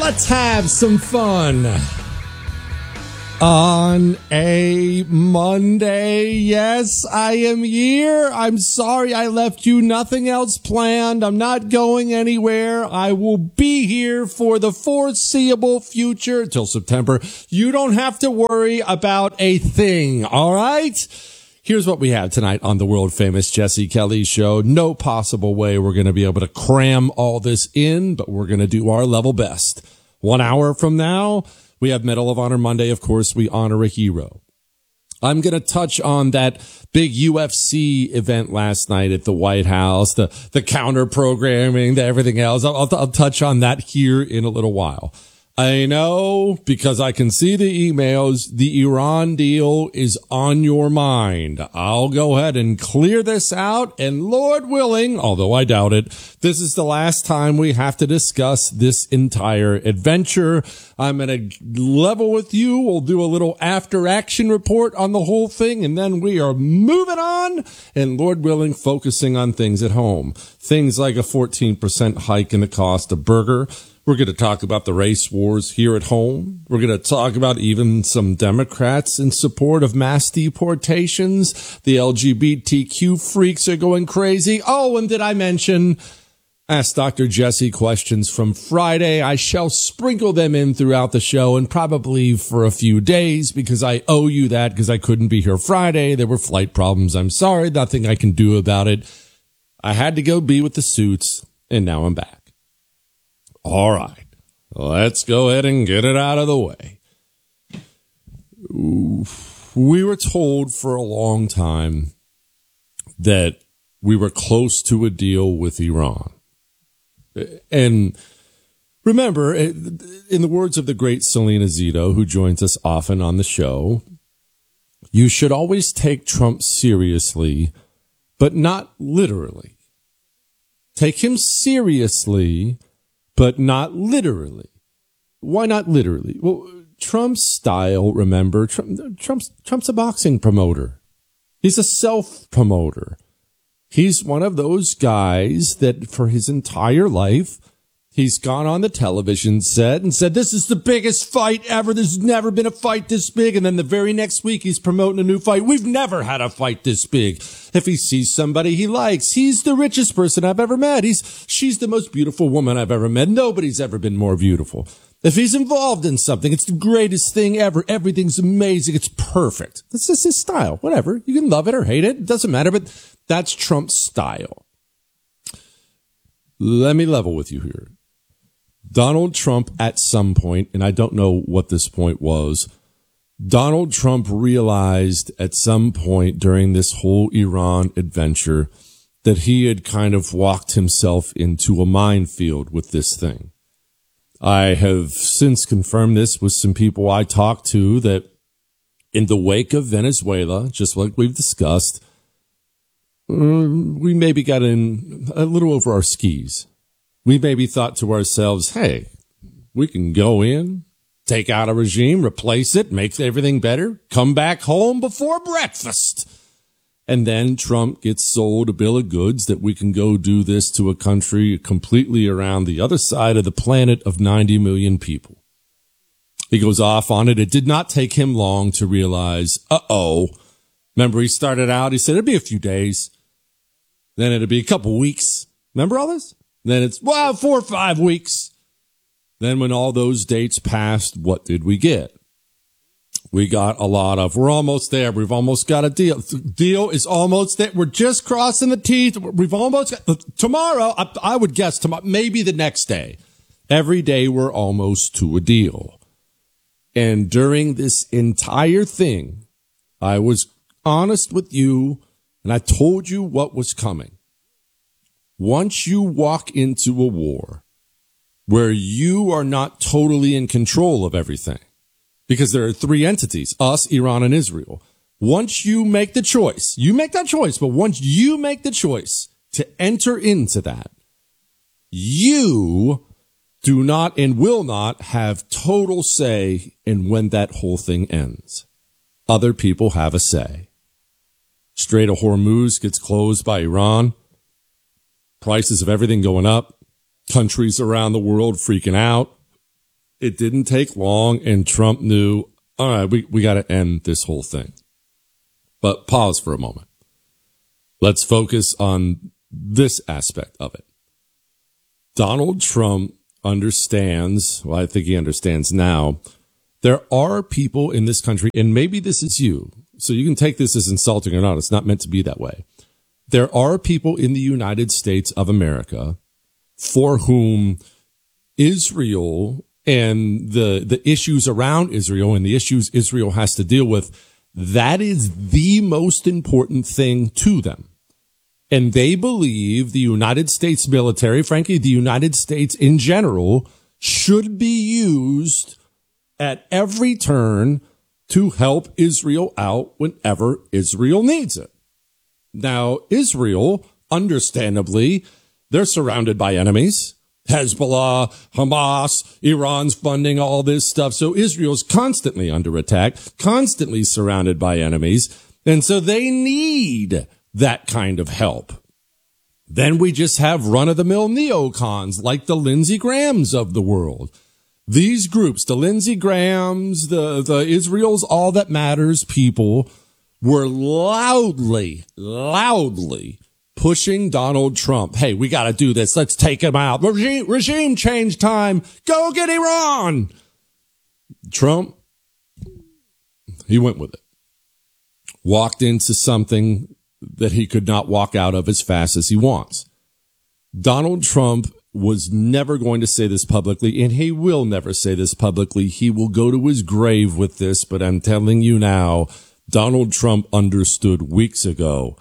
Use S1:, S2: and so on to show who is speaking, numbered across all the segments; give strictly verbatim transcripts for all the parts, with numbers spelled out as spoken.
S1: Let's have some fun on a Monday. Yes, I am here. I'm sorry I left you nothing else planned. I'm not going anywhere. I will be here for the foreseeable future till September. You don't have to worry about a thing, all right? Here's what we have tonight on the world-famous Jesse Kelly Show. No possible way we're going to be able to cram all this in, but we're going to do our level best. One hour from now, we have Medal of Honor Monday. Of course, we honor a hero. I'm going to touch on that big U F C event last night at the White House, the, the counter-programming, the everything else. I'll, I'll, I'll touch on that here in a little while. I know, because I can see the emails, the Iran deal is on your mind. I'll go ahead and clear this out, and Lord willing, although I doubt it, this is the last time we have to discuss this entire adventure. I'm going to level with you. We'll do a little after-action report on the whole thing, and then we are moving on, and Lord willing, focusing on things at home. Things like a fourteen percent hike in the cost of burger. We're going to talk about the race wars here at home. We're going to talk about even some Democrats in support of mass deportations. The L G B T Q freaks are going crazy. Oh, and did I mention, ask Doctor Jesse questions from Friday. I shall sprinkle them in throughout the show and probably for a few days because I owe you that because I couldn't be here Friday. There were flight problems. I'm sorry. Nothing I can do about it. I had to go be with the suits, and now I'm back. All right, let's go ahead and get it out of the way. We were told for a long time that we were close to a deal with Iran. And remember, in the words of the great Selena Zito, who joins us often on the show, you should always take Trump seriously, but not literally. Take him seriously, but not literally. Why not literally? Well, Trump's style, remember, Trump, Trump's, Trump's a boxing promoter. He's a self-promoter. He's one of those guys that for his entire life, he's gone on the television set and said, this is the biggest fight ever. There's never been a fight this big. And then the very next week, he's promoting a new fight. We've never had a fight this big. If he sees somebody he likes, he's the richest person I've ever met. He's, she's the most beautiful woman I've ever met. Nobody's ever been more beautiful. If he's involved in something, it's the greatest thing ever. Everything's amazing. It's perfect. That's just his style. Whatever. You can love it or hate it. It doesn't matter, but that's Trump's style. Let me level with you here. Donald Trump at some point, and I don't know what this point was, Donald Trump realized at some point during this whole Iran adventure that he had kind of walked himself into a minefield with this thing. I have since confirmed this with some people I talked to that in the wake of Venezuela, just like we've discussed, we maybe got in a little over our skis. We maybe thought to ourselves, hey, we can go in, take out a regime, replace it, make everything better, come back home before breakfast. And then Trump gets sold a bill of goods that we can go do this to a country completely around the other side of the planet of ninety million people. He goes off on it. It did not take him long to realize, uh-oh. Remember, he started out, he said it'd be a few days. Then it'd be a couple weeks. Remember all this? Then it's, well, four or five weeks. Then when all those dates passed, what did we get? We got a lot of, we're almost there. We've almost got a deal. Deal is almost there. We're just crossing the T's. We've almost got, tomorrow, I, I would guess tomorrow, maybe the next day. Every day we're almost to a deal. And during this entire thing, I was honest with you and I told you what was coming. Once you walk into a war where you are not totally in control of everything, because there are three entities, us, Iran, and Israel. Once you make the choice, you make that choice, but once you make the choice to enter into that, you do not and will not have total say in when that whole thing ends. Other people have a say. Strait of Hormuz gets closed by Iran. Prices of everything going up. Countries around the world freaking out. it didn't take long, and Trump knew, all right, we, we got to end this whole thing. But pause for a moment. Let's focus on this aspect of it. Donald Trump understands, well, I think he understands now, there are people in this country, and maybe this is you, so you can take this as insulting or not. It's not meant to be that way. There are people in the United States of America for whom Israel and the, the issues around Israel and the issues Israel has to deal with, that is the most important thing to them. And they believe the United States military, frankly, the United States in general, should be used at every turn to help Israel out whenever Israel needs it. Now, Israel, understandably, they're surrounded by enemies. Hezbollah, Hamas, Iran's funding all this stuff. So Israel's constantly under attack, constantly surrounded by enemies. And so they need that kind of help. Then we just have run-of-the-mill neocons like the Lindsey Grahams of the world. These groups, the Lindsey Grahams, the, the Israel's All That Matters people, were loudly, loudly pushing Donald Trump. Hey, we got to do this. Let's take him out. Regime, regime change time. Go get Iran. Trump, he went with it. Walked into something that he could not walk out of as fast as he wants. Donald Trump was never going to say this publicly, and he will never say this publicly. He will go to his grave with this, but I'm telling you now, Donald Trump understood weeks ago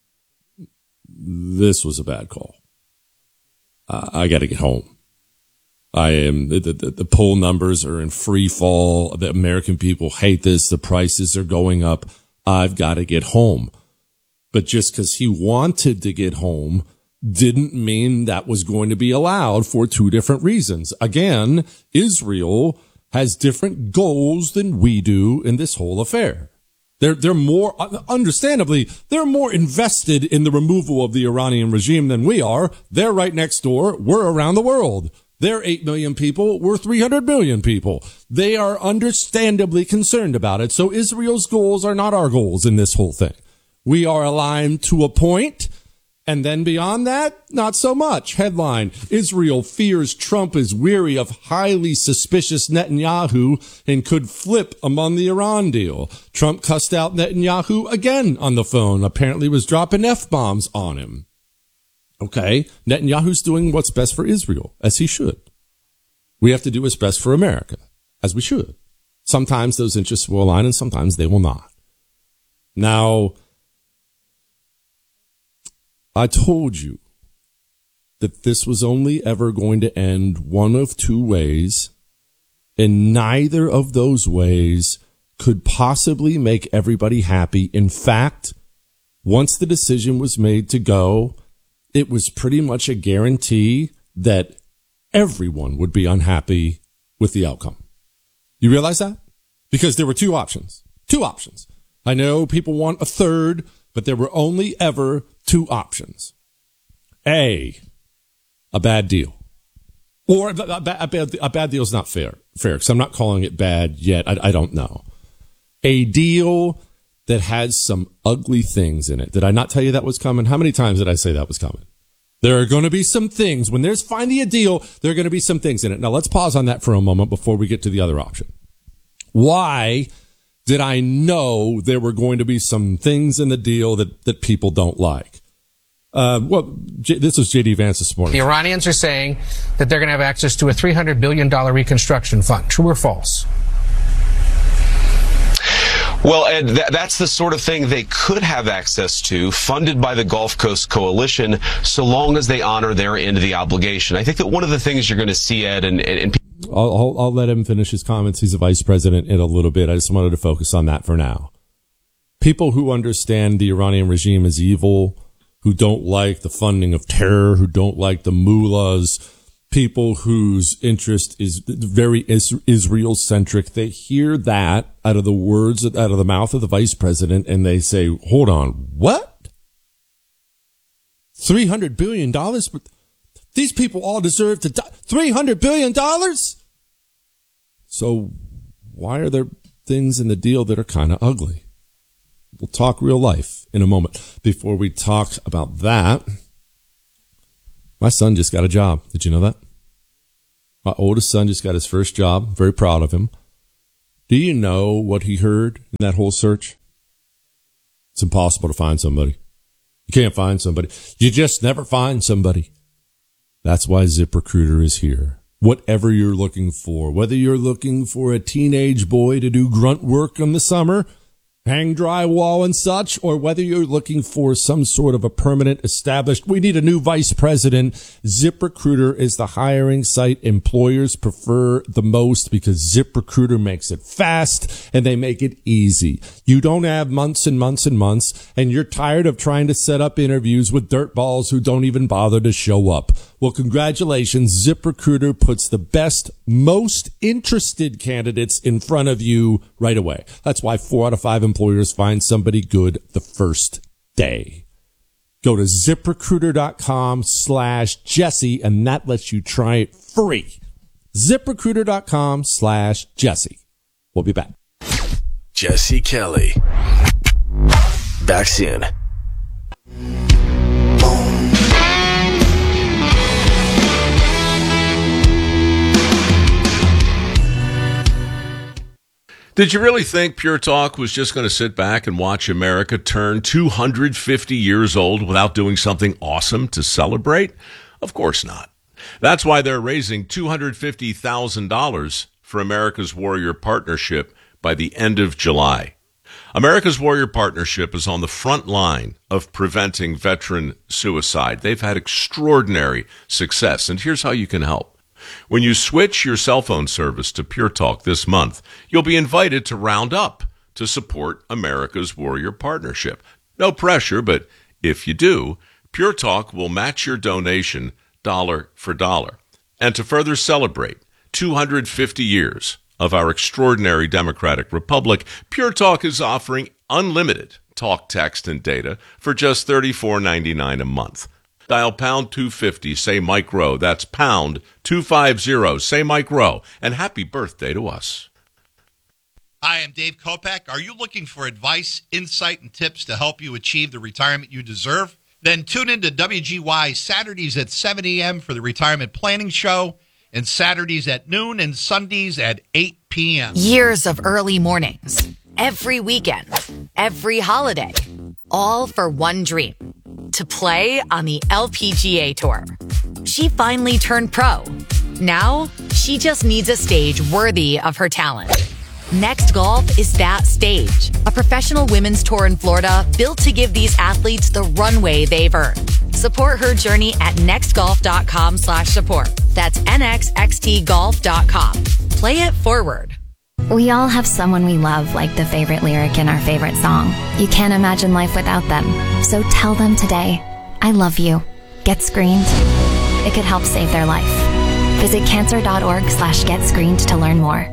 S1: this was a bad call. Uh, I got to get home. I am the, the, the poll numbers are in free fall. The American people hate this. The prices are going up. I've got to get home. But just because he wanted to get home didn't mean that was going to be allowed for two different reasons. Again, Israel has different goals than we do in this whole affair. They're, they're more, understandably, they're more invested in the removal of the Iranian regime than we are. They're right next door. We're around the world. They're eight million people. We're three hundred million people. They are understandably concerned about it. So Israel's goals are not our goals in this whole thing. We are aligned to a point. And then beyond that, not so much. Headline, Israel fears Trump is weary of highly suspicious Netanyahu and could flip among the Iran deal. Trump cussed out Netanyahu again on the phone, apparently was dropping F-bombs on him. Okay, Netanyahu's doing what's best for Israel, as he should. We have to do what's best for America, as we should. Sometimes those interests will align and sometimes they will not. Now, I told you that this was only ever going to end one of two ways, and neither of those ways could possibly make everybody happy. In fact, once the decision was made to go, it was pretty much a guarantee that everyone would be unhappy with the outcome. You realize that? Because there were two options. Two options. I know people want a third, but there were only ever two options. A, a bad deal. Or a, a, a, bad, a bad deal is not fair, fair, because I'm not calling it bad yet. I, I don't know. A deal that has some ugly things in it. Did I not tell you that was coming? How many times did I say that was coming? There are going to be some things. When there's finally a deal, there are going to be some things in it. Now, let's pause on that for a moment before we get to the other option. Why did I know there were going to be some things in the deal that, that people don't like? Uh, well, J- this was J D Vance this morning.
S2: The Iranians are saying that they're going to have access to a three hundred billion dollars reconstruction fund. True or false?
S3: Well, Ed, th- that's the sort of thing they could have access to, funded by the Gulf Coast Coalition, so long as they honor their end of the obligation. I think that one of the things you're going to see, Ed, and, and, and
S1: I'll, I'll, I'll let him finish his comments. He's a vice president in a little bit. I just wanted to focus on that for now. People who understand the Iranian regime is evil, who don't like the funding of terror, who don't like the mullahs, people whose interest is very Israel-centric, they hear that out of the words, out of the mouth of the vice president, and they say, hold on, what? three hundred billion dollars? These people all deserve to die. three hundred billion dollars? So why are there things in the deal that are kind of ugly? We'll talk real life in a moment. Before we talk about that, my son just got a job. Did you know that? My oldest son just got his first job. Very proud of him. Do you know what he heard in that whole search? It's impossible to find somebody. You can't find somebody. You just never find somebody. That's why ZipRecruiter is here. Whatever you're looking for, whether you're looking for a teenage boy to do grunt work in the summer, hang drywall and such, or whether you're looking for some sort of a permanent established, we need a new vice president, ZipRecruiter is the hiring site employers prefer the most because ZipRecruiter makes it fast and they make it easy. You don't have months and months and months, and you're tired of trying to set up interviews with dirtballs who don't even bother to show up. Well, congratulations. ZipRecruiter puts the best, most interested candidates in front of you right away. That's why four out of five employers find somebody good the first day. Go to ZipRecruiter.com slash Jesse, and that lets you try it free. ZipRecruiter.com slash Jesse. We'll be back.
S4: Jesse Kelly. Back soon.
S5: Did you really think Pure Talk was just going to sit back and watch America turn two hundred fifty years old without doing something awesome to celebrate? Of course not. That's why they're raising two hundred fifty thousand dollars for America's Warrior Partnership by the end of July. America's Warrior Partnership is on the front line of preventing veteran suicide. They've had extraordinary success, and here's how you can help. When you switch your cell phone service to Pure Talk this month, you'll be invited to round up to support America's Warrior Partnership. No pressure, but if you do, Pure Talk will match your donation dollar for dollar. And to further celebrate two hundred fifty years of our extraordinary democratic republic, Pure Talk is offering unlimited talk, text, and data for just thirty-four ninety-nine a month. Dial pound two fifty, say Mike Rowe. That's pound two fifty, say Mike Rowe. And happy birthday to us.
S6: Hi, I'm Dave Kopak. Are you looking for advice, insight, and tips to help you achieve the retirement you deserve? Then tune in to W G Y Saturdays at seven a.m. for the Retirement Planning Show, and Saturdays at noon and Sundays at eight p.m.
S7: Years of early mornings, every weekend, every holiday, all for one dream. To play on the L P G A Tour. She finally turned pro. Now, she just needs a stage worthy of her talent. Next Golf is that stage. A professional women's tour in Florida built to give these athletes the runway they've earned. Support her journey at nextgolf.com slash support. That's N X X T golf dot com. Play it forward.
S8: We all have someone we love, like the favorite lyric in our favorite song. You can't imagine life without them. So tell them today, I love you. Get screened. It could help save their life. Visit cancer.org slash get screened to learn more.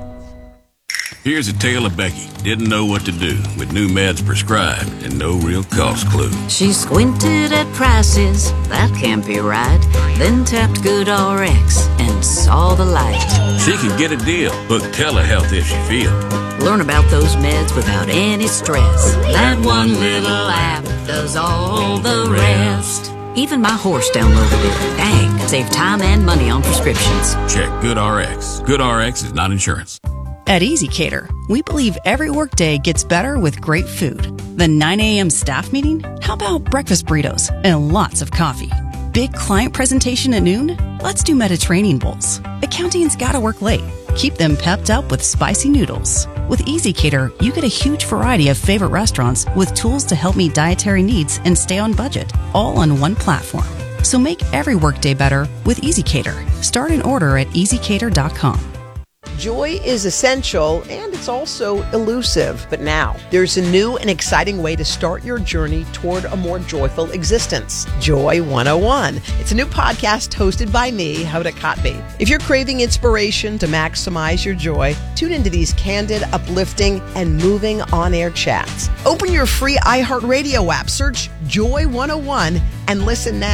S9: Here's a tale of Becky. Didn't know what to do with new meds prescribed and no real cost clue.
S10: She squinted at prices, that can't be right. Then tapped GoodRx and saw the light.
S9: She can get a deal. Book telehealth if she feels.
S10: Learn about those meds without any stress. That one little app does all the rest. Even my horse downloaded it. Dang, save time and money on prescriptions.
S9: Check GoodRx. GoodRx is not insurance.
S11: At EasyCater, we believe every workday gets better with great food. The nine a.m. staff meeting? How about breakfast burritos and lots of coffee? Big client presentation at noon? Let's do Mediterranean bowls. Accounting's gotta work late. Keep them pepped up with spicy noodles. With EasyCater, you get a huge variety of favorite restaurants with tools to help meet dietary needs and stay on budget, all on one platform. So make every workday better with EasyCater. Start an order at easy cater dot com.
S12: Joy is essential, and it's also elusive. But now, there's a new and exciting way to start your journey toward a more joyful existence. Joy one oh one. It's a new podcast hosted by me, Hoda Kotb. If you're craving inspiration to maximize your joy, tune into these candid, uplifting, and moving on-air chats. Open your free iHeartRadio app, search Joy one oh one, and listen now.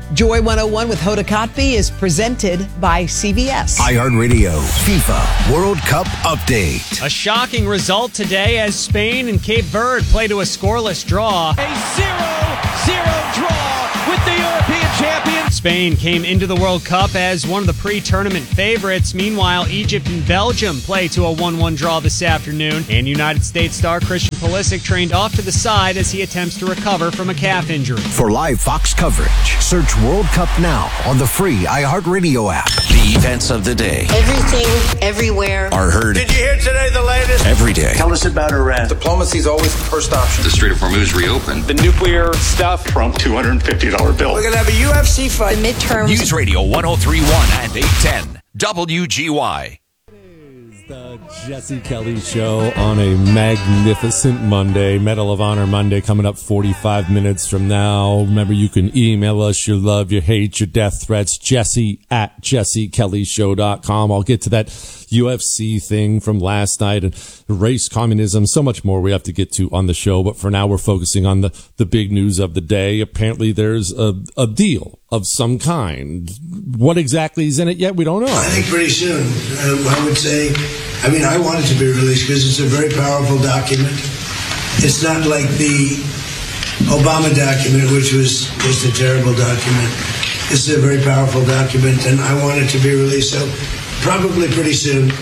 S12: Joy one oh one with Hoda Kotb is presented by C V S.
S13: iHeartRadio FIFA World Cup update.
S14: A shocking result today as Spain and Cape Verde play to a scoreless draw.
S15: A zero zero draw with the European champions.
S14: Spain came into the World Cup as one of the pre-tournament favorites. Meanwhile, Egypt and Belgium play to a one one draw this afternoon. And United States star Christian Pulisic trained off to the side as he attempts to recover from a calf injury.
S13: For live Fox coverage, search World Cup now on the free iHeartRadio app.
S4: The events of the day
S16: Everything, everywhere.
S4: are heard
S17: Did you hear today the latest?
S4: every day.
S17: Tell us about Iran.
S18: Diplomacy is always the first option.
S19: The Strait of Hormuz reopened.
S20: The nuclear stuff, Trump two hundred fifty dollars bill.
S17: We're going to have a U F C fight.
S16: The midterms.
S21: News Radio one oh three point one and eight ten W G Y.
S1: The Jesse Kelly Show on a magnificent Monday. Medal of Honor Monday coming up forty-five minutes from now. Remember, you can email us your love, your hate, your death threats. Jesse at jesse kelly show dot com. I'll get to that U F C thing from last night and race, communism, so much more we have to get to on the show. But for now, we're focusing on the, the big news of the day. Apparently, there's a, a deal of some kind. What exactly is in it yet? We don't know.
S22: I think pretty soon. Um, I would say, I mean, I want it to be released because it's a very powerful document. It's not like the Obama document, which was just a terrible document. This is a very powerful document, and I want it to be released. So probably pretty soon.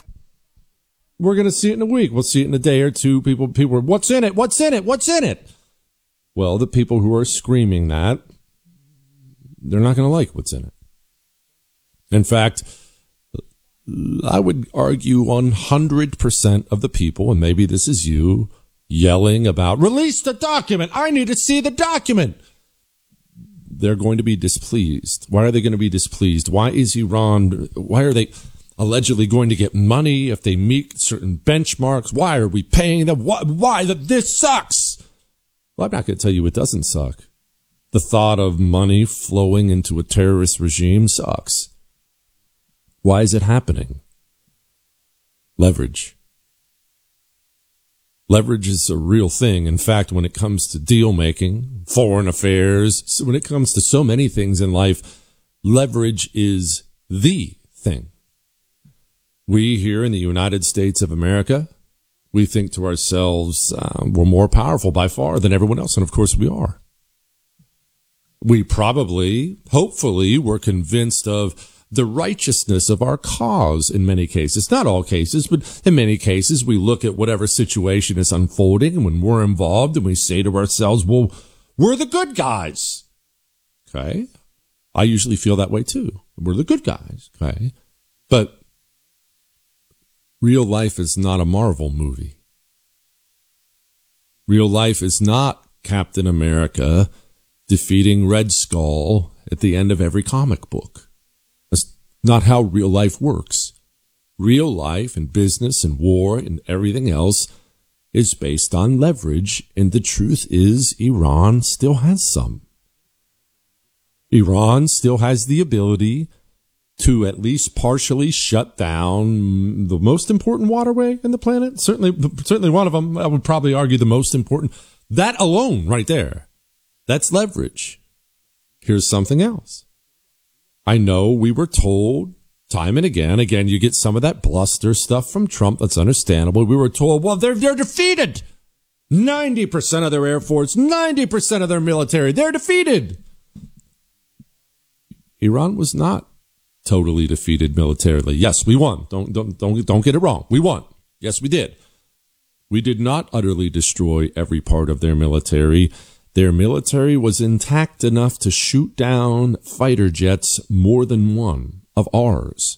S1: We're going to see it in a week. We'll see it in a day or two. People, people are, what's in it? What's in it? What's in it? Well, the people who are screaming that, they're not going to like what's in it. In fact, I would argue one hundred percent of the people, and maybe this is you, yelling about, release the document. I need to see the document. They're going to be displeased. Why are they going to be displeased? Why is Iran, why are they allegedly going to get money if they meet certain benchmarks? Why are we paying them? Why, why that this sucks? Well, I'm not going to tell you it doesn't suck. The thought of money flowing into a terrorist regime sucks. Why is it happening? Leverage. Leverage is a real thing. In fact, when it comes to deal making, foreign affairs, when it comes to so many things in life, leverage is the thing. We here in the United States of America, we think to ourselves, uh, we're more powerful by far than everyone else. And of course we are. We probably, hopefully, were convinced of the righteousness of our cause in many cases. Not all cases, but in many cases, we look at whatever situation is unfolding, and when we're involved, and we say to ourselves, well, we're the good guys. Okay? I usually feel that way too. We're the good guys. Okay? But real life is not a Marvel movie. Real life is not Captain America defeating Red Skull at the end of every comic book. That's not how real life works. Real life and business and war and everything else is based on leverage, and the truth is Iran still has some. Iran still has the ability to at least partially shut down the most important waterway in the planet. Certainly, certainly one of them, I would probably argue the most important. That alone right there. That's leverage. Here's something else. I know we were told time and again, again, you get some of that bluster stuff from Trump. That's understandable. We were told, well, they're, they're defeated. ninety percent of their Air Force, ninety percent of their military, they're defeated. Iran was not totally defeated militarily. Yes, we won. Don't, don't, don't, don't get it wrong. We won. Yes, we did. We did not utterly destroy every part of their military. Their military was intact enough to shoot down fighter jets, more than one of ours.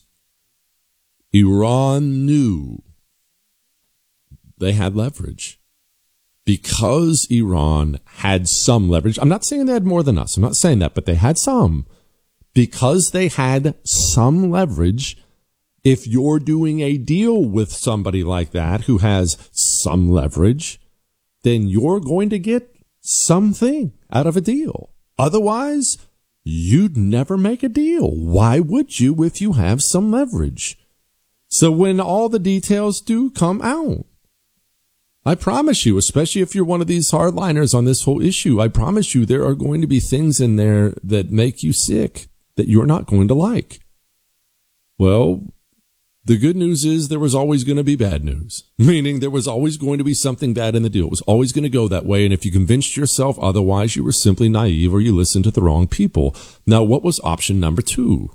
S1: Iran knew they had leverage. Because Iran had some leverage, I'm not saying they had more than us, I'm not saying that, but they had some. Because they had some leverage, if you're doing a deal with somebody like that who has some leverage, then you're going to get something out of a deal. Otherwise, you'd never make a deal. Why would you if you have some leverage? So when all the details do come out, I promise you, especially if you're one of these hardliners on this whole issue, I promise you there are going to be things in there that make you sick that you're not going to like. Well, the good news is there was always going to be bad news, meaning there was always going to be something bad in the deal. It was always going to go that way. And if you convinced yourself otherwise, you were simply naive or you listened to the wrong people. Now, what was option number two?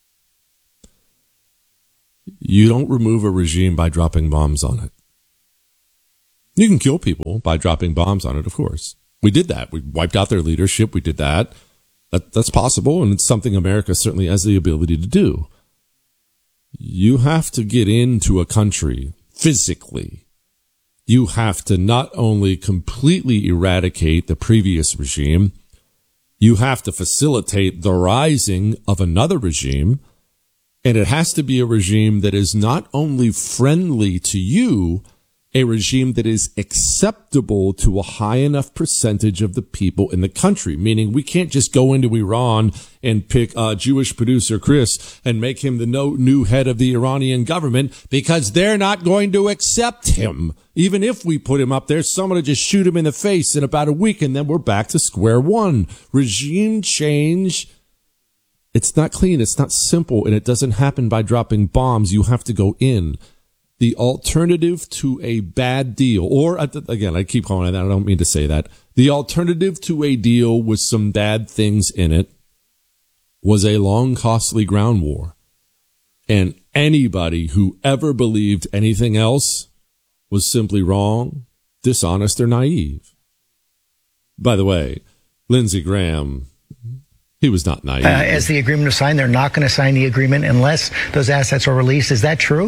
S1: You don't remove a regime by dropping bombs on it. You can kill people by dropping bombs on it, of course. We did that. We wiped out their leadership. We did that. That that's possible, and it's something America certainly has the ability to do. You have to get into a country physically. You have to not only completely eradicate the previous regime, you have to facilitate the rising of another regime, and it has to be a regime that is not only friendly to you, a regime that is acceptable to a high enough percentage of the people in the country, meaning we can't just go into Iran and pick uh, Jewish producer Chris and make him the no, new head of the Iranian government because they're not going to accept him. Even if we put him up there, someone will just shoot him in the face in about a week, and then we're back to square one. Regime change, it's not clean, it's not simple, and it doesn't happen by dropping bombs. You have to go in. The alternative to a bad deal, or again, I keep calling it that. I don't mean to say that. The alternative to a deal with some bad things in it was a long, costly ground war. And anybody who ever believed anything else was simply wrong, dishonest, or naive. By the way, Lindsey Graham, he was not naive.
S2: Uh, as the agreement was signed, they're not going to sign the agreement unless those assets are released. Is that true?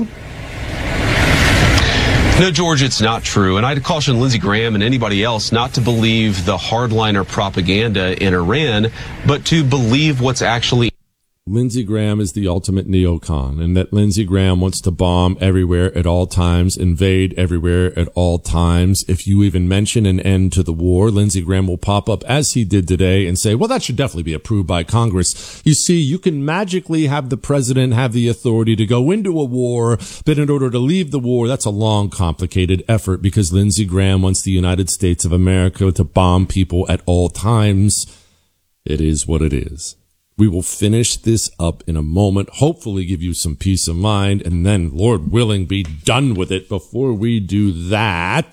S3: No, George, it's not true. And I'd caution Lindsey Graham and anybody else not to believe the hardliner propaganda in Iran, but to believe what's actually.
S1: Lindsey Graham is the ultimate neocon, and that Lindsey Graham wants to bomb everywhere at all times, invade everywhere at all times. If you even mention an end to the war, Lindsey Graham will pop up, as he did today, and say, well, that should definitely be approved by Congress. You see, you can magically have the president have the authority to go into a war, but in order to leave the war, that's a long, complicated effort because Lindsey Graham wants the United States of America to bomb people at all times. It is what it is. We will finish this up in a moment, hopefully give you some peace of mind, and then, Lord willing, be done with it. Before we do that,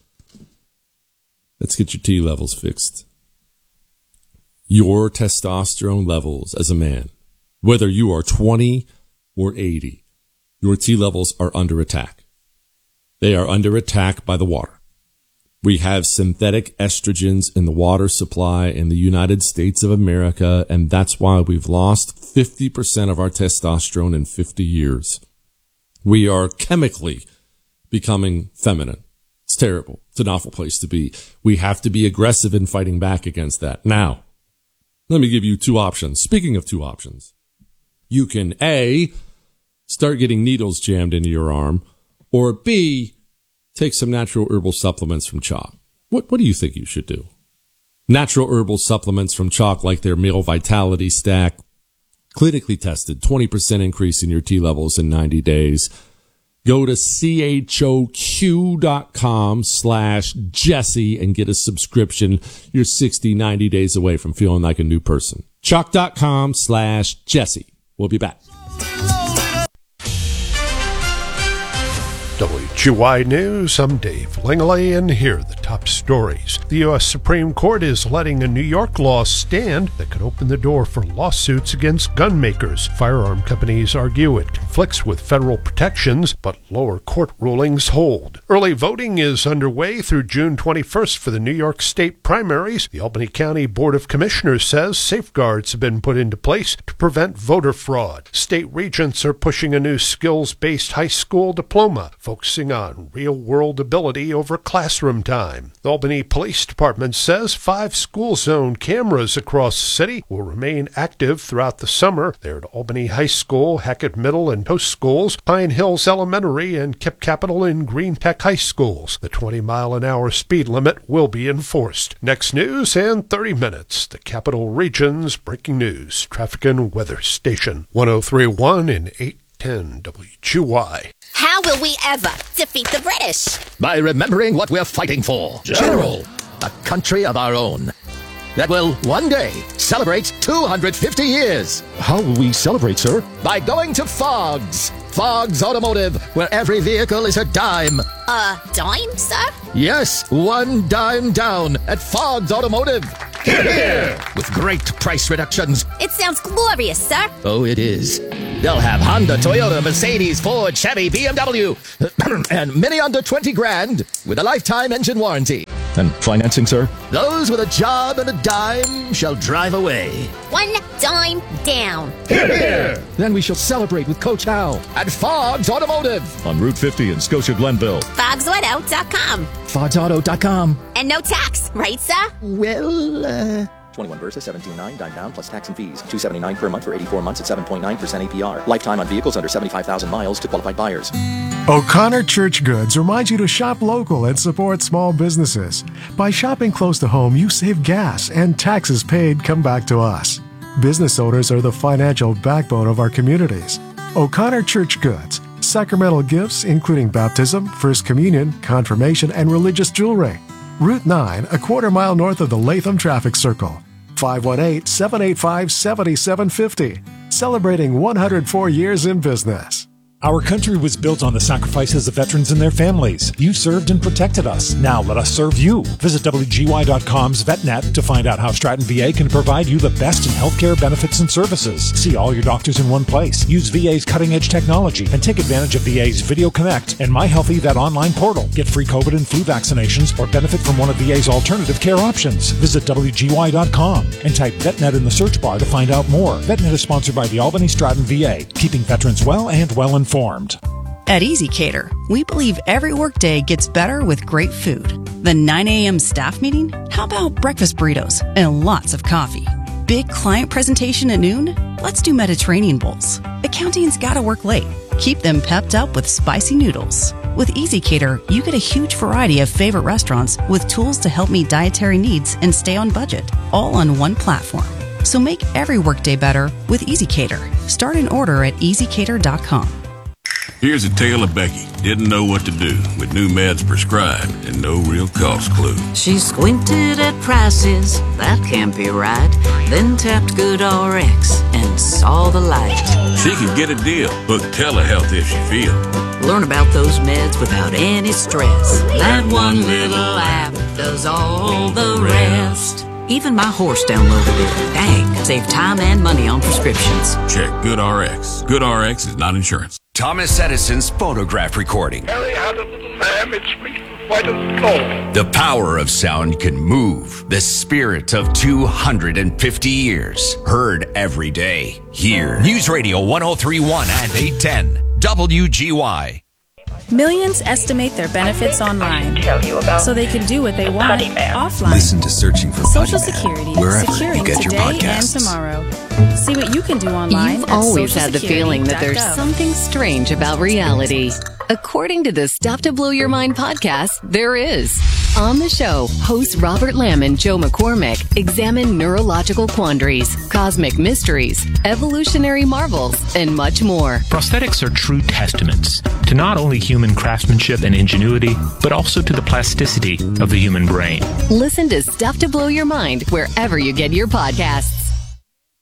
S1: let's get your T levels fixed. Your testosterone levels as a man, whether you are twenty or eighty, your T levels are under attack. They are under attack by the water. We have synthetic estrogens in the water supply in the United States of America, and that's why we've lost fifty percent of our testosterone in fifty years. We are chemically becoming feminine. It's terrible. It's an awful place to be. We have to be aggressive in fighting back against that. Now, let me give you two options. Speaking of two options, you can A, start getting needles jammed into your arm, or B, take some natural herbal supplements from Chalk. What what do you think you should do? Natural herbal supplements from Chalk, like their Male Vitality Stack, clinically tested, twenty percent increase in your T levels in ninety days. Go to choq.com slash Jesse and get a subscription. You're sixty, ninety days away from feeling like a new person. Chalk.com slash Jesse. We'll be back.
S19: W Q Y News, I'm Dave Langley, and here are the top stories. The U S Supreme Court is letting a New York law stand that could open the door for lawsuits against gun makers. Firearm companies argue it conflicts with federal protections, but lower court rulings hold. Early voting is underway through June twenty-first for the New York State primaries. The Albany County Board of Commissioners says safeguards have been put into place to prevent voter fraud. State regents are pushing a new skills-based high school diploma, focusing on real-world ability over classroom time. The Albany Police Department says five school zone cameras across the city will remain active throughout the summer. They're at Albany High School, Hackett Middle and Post Schools, Pine Hills Elementary, and Kip Capital and Green Tech High Schools. The twenty mile an hour speed limit will be enforced. Next news in thirty minutes. The Capital Region's breaking news. Traffic and weather station one oh three point one and eight ten W Q Y.
S23: How
S5: will we ever defeat the British?
S6: By remembering what we're fighting for.
S5: General.
S6: A country of our own that will one day celebrate two hundred fifty years.
S23: How will we celebrate, sir?
S6: By going to Fogg's. Fogg's Automotive, where every vehicle is a dime.
S5: A dime, sir?
S6: Yes, one dime down at Fogg's Automotive.
S23: Hear, hear.
S6: With great price reductions.
S5: It sounds glorious, sir.
S6: Oh, it is. They'll have Honda, Toyota, Mercedes, Ford, Chevy, B M W, and many under twenty grand with a lifetime engine warranty.
S23: And financing, sir?
S6: Those with a job and a dime shall drive away.
S5: One dime down.
S23: Hear, hear.
S6: Then we shall celebrate with Coach Hal at Fogg's Automotive.
S23: On Route fifty in Scotia Glenville.
S5: Fogs Auto dot com.
S6: Fogs Auto dot com.
S5: And no tax, right, sir?
S6: Well, uh...
S24: twenty-one Versa, seventeen nine, dime down, plus tax and fees. two seventy-nine per month for eighty-four months at seven point nine percent A P R. Lifetime on vehicles under seventy-five thousand miles to qualified buyers.
S25: O'Connor Church Goods reminds you to shop local and support small businesses. By shopping close to home, you save gas and taxes paid come back to us. Business owners are the financial backbone of our communities. O'Connor Church Goods. Sacramental gifts including baptism, first communion, confirmation, and religious jewelry. Route nine, a quarter mile north of the Latham Traffic Circle. five one eight, seven eight five, seven seven five zero. Celebrating one hundred four years in business.
S26: Our country was built on the sacrifices of veterans and their families. You served and protected us. Now let us serve you. Visit W G Y dot com's VetNet to find out how Stratton V A can provide you the best in healthcare benefits and services. See all your doctors in one place. Use V A's cutting-edge technology and take advantage of V A's Video Connect and My Healthy Vet online portal. Get free COVID and flu vaccinations or benefit from one of V A's alternative care options. Visit W G Y dot com and type VetNet in the search bar to find out more. VetNet is sponsored by the Albany Stratton V A, keeping veterans well and well informed.
S11: At Easy Cater, we believe every workday gets better with great food. The nine a.m. staff meeting? How about breakfast burritos and lots of coffee? Big client presentation at noon? Let's do Mediterranean bowls. Accounting's gotta work late. Keep them pepped up with spicy noodles. With Easy Cater, you get a huge variety of favorite restaurants with tools to help meet dietary needs and stay on budget, all on one platform. So make every workday better with Easy Cater. Start an order at easy cater dot com.
S9: Here's a tale of Becky. Didn't know what to do with new meds prescribed and no real cost clue.
S10: She squinted at prices, that can't be right. Then tapped GoodRx and saw the light.
S9: She could get a deal. Book telehealth if she feel.
S10: Learn about those meds without any stress. That one little app does all the rest. Even my horse downloaded it. Dang, save time and money on prescriptions.
S9: Check GoodRx. GoodRx is not insurance.
S21: Thomas Edison's phonograph recording.
S17: Harry had a little lamb, its fleece was white as snow.
S21: The power of sound can move the spirit of two hundred fifty years. Heard every day. Here. News Radio one oh three point one and eight ten. W G Y.
S27: Millions estimate their benefits online so they can do what they want offline.
S28: Listen to Searching for
S27: Social
S28: Putty Man
S27: Security,
S28: wherever
S27: securing
S28: you get your
S27: today
S28: podcasts.
S27: and tomorrow. See what you can do online.
S29: You've
S27: at
S29: always
S27: social
S29: had the feeling that there's something strange about reality. According to the Stuff to Blow Your Mind podcast, there is. On the show, hosts Robert Lamb and Joe McCormick examine neurological quandaries, cosmic mysteries, evolutionary marvels, and much more.
S30: Prosthetics are true testaments to not only human craftsmanship and ingenuity, but also to the plasticity of the human brain.
S29: Listen to Stuff to Blow Your Mind wherever you get your podcasts.